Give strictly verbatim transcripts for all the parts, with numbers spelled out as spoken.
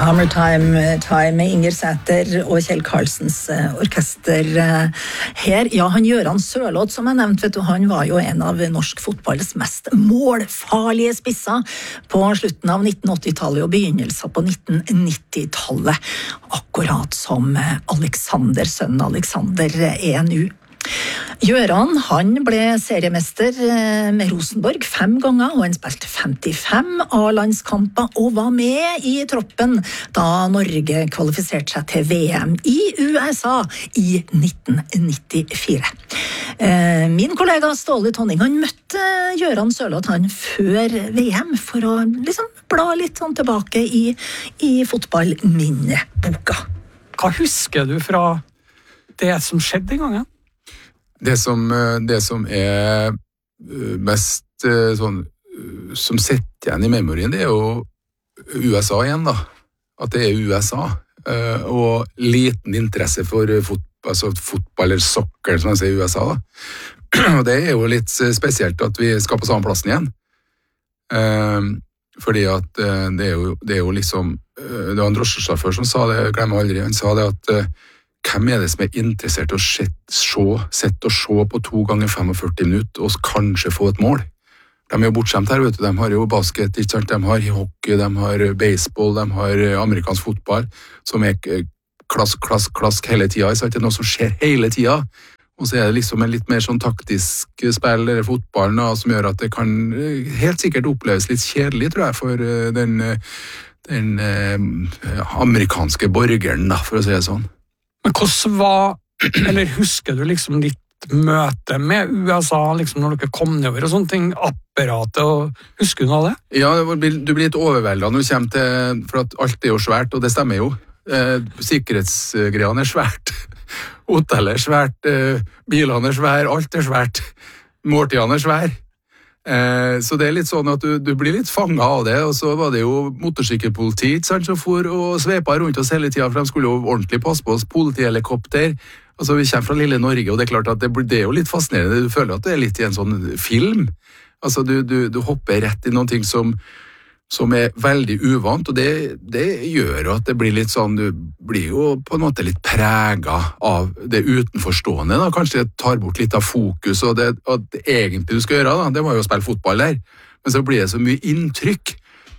Hammer Time, time med Inger Sæther og Kjell Karlsens orkester her. Ja, han Gøran Sørloth, som jeg nevnte, vet du, han var jo en av norsk fotballs mest målfarlige spisser på slutten av nitten åtti-tallet og begynnelsen på nitten nitti-tallet. Akkurat som Alexander, sønnen Alexander er nå. Gøran, han ble seriemester med Rosenborg fem ganger, og han spilte femtifem A-landskamper og var med i troppen da Norge kvalifiserte seg til V M i U S A i nitten nittifire. Min kollega Ståle Tonning, han møtte Gøran Sørloth han før V M for å liksom bla litt sånn tilbake i, i fotballminneboka. Hva husker du fra det som skjedde den gangen? Det som, det som er mest sånn, som setter igjen i memorien, det er jo U S A igjen da. At det er U S A. Og liten interesse for fotball, altså fotball eller soccer, som man sier i U S A da. Og det er jo litt spesielt at vi skal på samme plassen igjen. Fordi at det er jo, det er jo liksom, det var en drosjesjåfør som sa det, jeg glemmer aldri, han sa det at hvem er det som er interessert i å sette, sette og se på to ganger førtifem minutter og kanskje få et mål? De er jo bortskjemt her, vet du. De har jo basket, ikke sant? De har hockey, de har baseball, de har amerikansk fotball, som er klask, klask, klask hele tida. Det er noe som skjer hele tida. Og så er det liksom en litt mer sånn taktisk spill, eller fotballen, da, som gjør at det kan helt sikkert oppleves litt kjedelig, tror jeg, for den, den eh, amerikanske borgeren, da, for å si det sånn. Men hvordan var, eller husker du liksom ditt møte med U S A, liksom når dere kom nedover og sånne ting, apparatet, og husker du noe av det? Ja, du blir litt overveldet når du kommer til, for at alt er jo svært, og det stemmer jo. Eh, sikkerhetsgreiene er svært, hotellet er svært, eh, bilene er svært, alt er svært, måltidene er svært. Eh, så det er litt sånn at du, du blir litt fanget av det, og så var det jo motorsykkelpoliti som for og svepa rundt oss hele tiden, for de skulle jo ordentlig passe på oss, politihelikopter. Altså vi kommer fra lille Norge, og det er klart at det, det er jo litt fascinerende, du føler at det er litt i en sånn film. Altså du, du, du hopper rett i noen ting som, som er veldig uvant, og det, det gjør at det blir litt sånn, du blir jo på en måte litt preget av det utenforstående, da. Kanskje det tar bort litt av fokus, og det, og det egentlig du skal gjøre, da, det var jo å spille fotball der, men så blir det så mye inntrykk,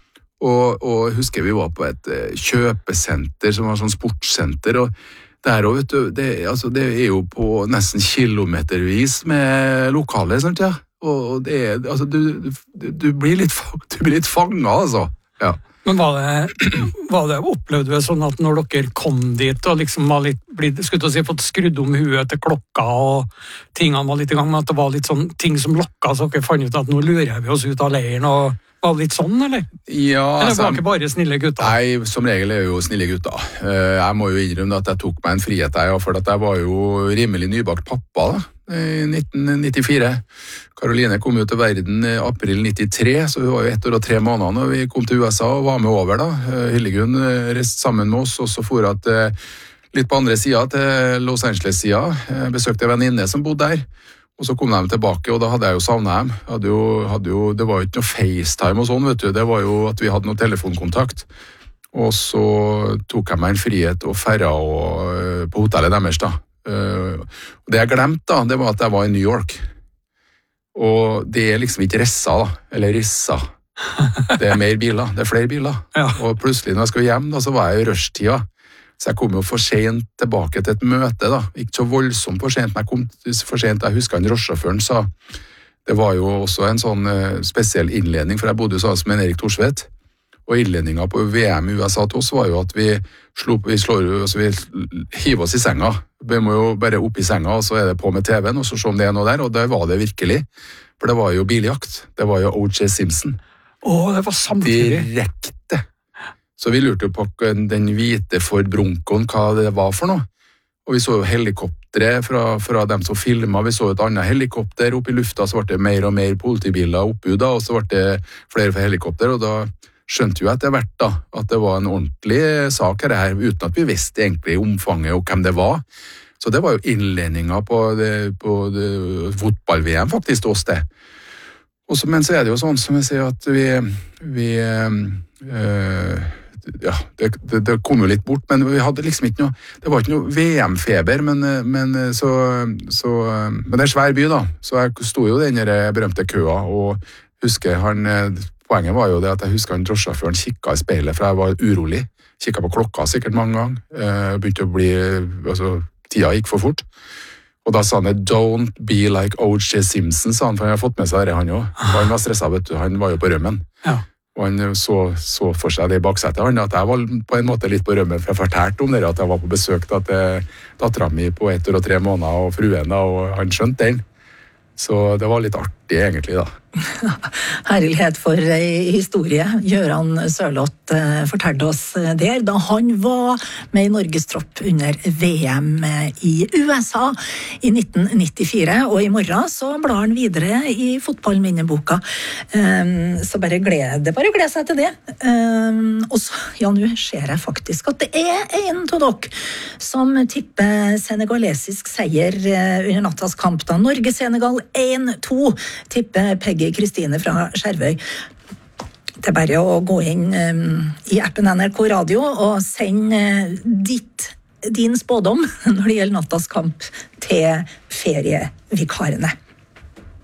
og, og husker vi var på et kjøpesenter, som var sånn sportssenter, og der også, vet du, det, altså, det er jo på nesten kilometervis med lokaler, sant, ja? Og det er, altså, du, du, du blir litt, du blir litt fanget, altså. Ja. Men var det, var det, opplevde du sånn at når dere kom dit, og liksom var litt, skulle du si, fått skrudd om huet til klokka, og tingene var litt i gang med at det var litt sånn ting som lokka, så dere fant ut at nå lurer vi oss ut av leiren, og var det litt sånn, eller? Ja, eller altså, var det ikke bare snille gutter? Nei, som regel er jo snille gutter. Jeg må jo innrømme at jeg tok meg en frihet, jeg, for at jeg var jo rimelig nybakt pappa, da. I nitten nittifire. Karoline kom jo til verden i april nittitre, så hun var jo ett år og tre måneder når vi kom til U S A og var med over da. Hildegunn reiste sammen med oss, og så for at litt på andre siden til Los Angeles-siden. Jeg besøkte en venninne som bodde der, og så kom de tilbake, og da hadde jeg jo savnet dem. Hadde jo, hadde jo, det var jo ikke noe FaceTime og sånn, vet du. Det var jo at vi hadde noe telefonkontakt. Og så tok jeg meg en frihet og ferra og, på hotellet deres da. Uh, det jeg glemte da, det var at jeg var i New York, og det er liksom ikke Rissa da, eller Rissa, det er mer biler, det er flere biler, ja. Og plutselig når jeg skulle hjem da, så var jeg i rushtida, så jeg kom jo for sent tilbake til et møte da, ikke så voldsomt for sent, men jeg kom for sent. Jeg husker han drosjesjåføren sa, det var jo også en sånn uh, spesiell innledning, for jeg bodde jo sånn som en Erik Thorsvedt, og innledningen på V M i U S A til oss var jo at vi slo, vi slår, altså vi hiver oss i senga. Vi må jo bare opp i senga, og så er det på med T V-en, og så se om det er noe der, og det var det virkelig. For det var jo biljakt. Det var jo O J Simpson. Åh, det var samtidig. Direkte. Så vi lurte på den hvite Ford Broncoen, hva det var for noe. Og vi så jo helikoptre fra, fra dem som filmet. Vi så et annet helikopter oppe i lufta, så ble det mer og mer politibiler oppe, da, og så ble det flere for helikopter, og da skjønte jo etter hvert da, at det var en ordentlig sak her, uten at vi visste egentlig omfanget og hvem det var. Så det var jo innledningen på, det, på det, fotball-V M faktisk til oss det. Også, men så er det jo sånn som jeg sier at vi, vi øh, ja, det, det, det kom jo litt bort, men vi hadde liksom ikke noe, det var ikke noe V M-feber, men, men, så, så, men det er en svær by da, så jeg sto jo i den der berømte køa, og husker han, poenget var jo det at jeg husker han drosjesjåføren kikket i speilet, for jeg var urolig, kikket på klokka sikkert mange ganger, begynte å bli, altså, tida gikk for fort. Og da sa han, don't be like O J Simpson, sa han, for han har fått med seg det han også. Han var stresset, vet du, han var jo på rømmen. Ja. Og han så, så for seg det i baksetet, han, at jeg var på en måte litt på rømmen, for jeg fortalte om det, at jeg var på besøk da, til datteren min på ett år og tre måneder, og fruen da, og han skjønte den. Så det var litt artig egentlig da. Herlighet for ei historie. Gøran Sørloth fortalte oss der da han var med i Norges tropp under V M i U S A i nitten nittifire, og i morgen så blar han videre i fotballminneboka. Så bare gled, bare gled seg til det. Og så, ja, nå ser jeg faktisk at det er en av dere som tipper senegalesisk seier under nattas kamp da. Norge-Senegal en to tipper Peggy Kristine fra Skjervøy. Det er bare å gå inn um, i appen N R K Radio og sende ditt, din spådom når det gjelder nattas kamp til ferievikarene.